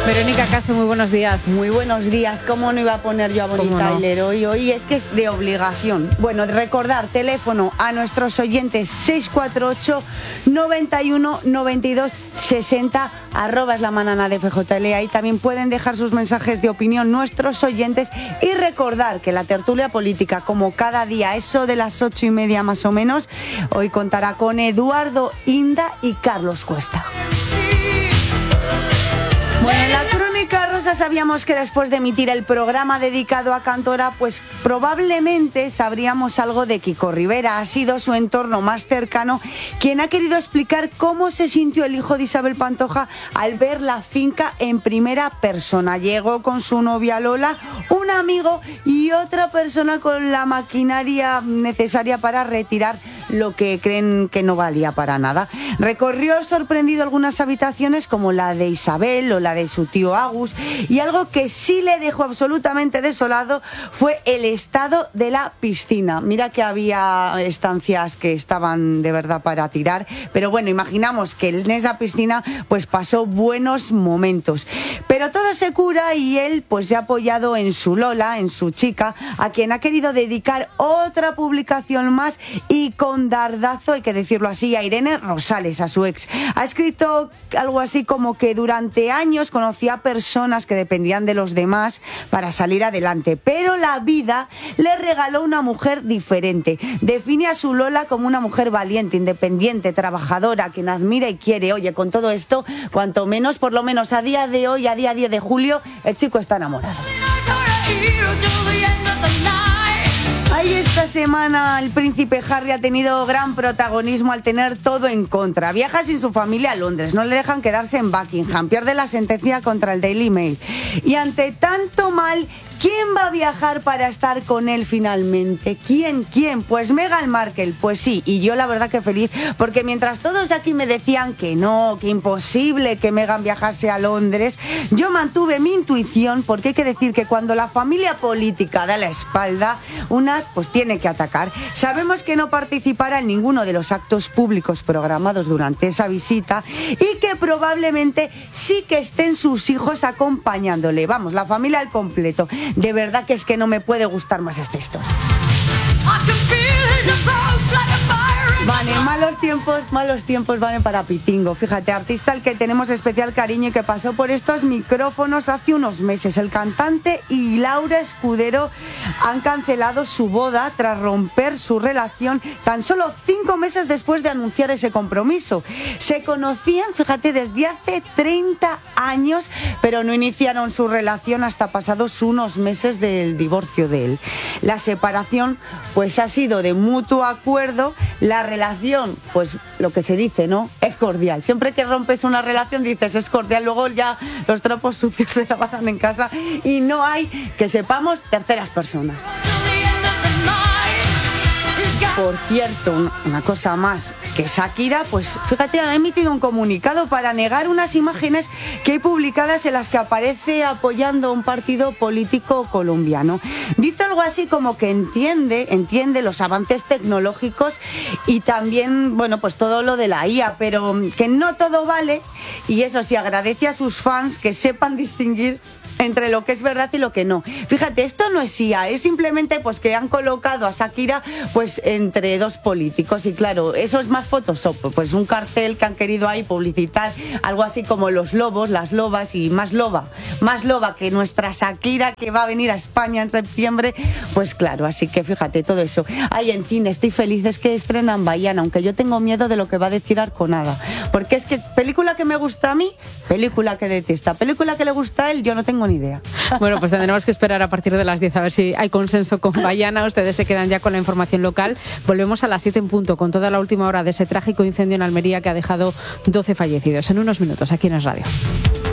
Verónica Caso, muy buenos días. Muy buenos días. ¿Cómo no iba a poner yo a Bonnie Tyler hoy? Es que es de obligación. Bueno, recordar, teléfono a nuestros oyentes 648 91 92 60 @ es la manana de FJL. Ahí también pueden dejar sus mensajes de opinión nuestros oyentes y recordar que la tertulia política, como cada día, eso de las 8:30 más o menos, hoy contará con Eduardo Inda y Carlos Cuesta. Bueno, en la Crónica Rosa sabíamos que después de emitir el programa dedicado a Cantora, pues probablemente sabríamos algo de Kiko Rivera. Ha sido su entorno más cercano quien ha querido explicar cómo se sintió el hijo de Isabel Pantoja al ver la finca en primera persona. Llegó con su novia Lola, un amigo y otra persona con la maquinaria necesaria para retirar lo que creen que no valía para nada. Recorrió sorprendido algunas habitaciones como la de Isabel o la de su tío Agus, y algo que sí le dejó absolutamente desolado fue el estado de la piscina. Mira que había estancias que estaban de verdad para tirar, pero bueno, imaginamos que en esa piscina pues pasó buenos momentos. Pero todo se cura y él pues se ha apoyado en su Lola, en su chica, a quien ha querido dedicar otra publicación más y con dardazo, hay que decirlo así, a Irene Rosales, a su ex. Ha escrito algo así como que durante años conocía a personas que dependían de los demás para salir adelante, pero la vida le regaló una mujer diferente. Define a su Lola como una mujer valiente, independiente, trabajadora, quien admira y quiere. Oye, con todo esto, cuanto menos, por lo menos a día de hoy, a día 10 de julio, el chico está enamorado. Ahí esta semana el príncipe Harry ha tenido gran protagonismo al tener todo en contra. Viaja sin su familia a Londres, no le dejan quedarse en Buckingham, pierde la sentencia contra el Daily Mail. Y ante tanto mal, ¿quién va a viajar para estar con él finalmente? ¿Quién? Pues Meghan Markle, pues sí, y yo la verdad que feliz, porque mientras todos aquí me decían que no, que imposible que Meghan viajase a Londres, yo mantuve mi intuición, porque hay que decir que cuando la familia política da la espalda, una pues tiene que atacar. Sabemos que no participará en ninguno de los actos públicos programados durante esa visita y que probablemente sí que estén sus hijos acompañándole, vamos, la familia al completo. De verdad que es que no me puede gustar más esta historia. Vale, malos tiempos vale para Pitingo. Fíjate, artista al que tenemos especial cariño y que pasó por estos micrófonos hace unos meses. El cantante y Laura Escudero han cancelado su boda tras romper su relación tan solo 5 meses después de anunciar ese compromiso. Se conocían, fíjate, desde hace 30 años, pero no iniciaron su relación hasta pasados unos meses del divorcio de él. La separación, pues ha sido de mutuo acuerdo. La relación, pues lo que se dice, ¿no? Es cordial. Siempre que rompes una relación dices es cordial, luego ya los trapos sucios se lavan en casa y no hay, que sepamos, terceras personas. Por cierto, una cosa más, que Shakira, pues fíjate, ha emitido un comunicado para negar unas imágenes que hay publicadas en las que aparece apoyando a un partido político colombiano. Dice algo así como que entiende los avances tecnológicos y también, bueno, pues todo lo de la IA, pero que no todo vale, y eso sí, agradece a sus fans que sepan distinguir entre lo que es verdad y lo que no. Fíjate, esto no es IA, es simplemente pues que han colocado a Shakira pues entre dos políticos y claro, eso es más Photoshop, pues un cartel que han querido ahí publicitar, algo así como los lobos, las lobas y más loba que nuestra Shakira que va a venir a España en septiembre, pues claro, así que fíjate todo eso. Ay, en fin, estoy feliz, es que estrenan Baiana, aunque yo tengo miedo de lo que va a decir Arconada, porque es que película que me gusta a mí, película que detesta, película que le gusta a él, yo no tengo ni idea. Bueno, pues tendremos que esperar a partir de las 10 a ver si hay consenso con Baiana. Ustedes se quedan ya con la información local. Volvemos a las 7 en punto con toda la última hora de ese trágico incendio en Almería que ha dejado 12 fallecidos. En unos minutos aquí en Es Radio.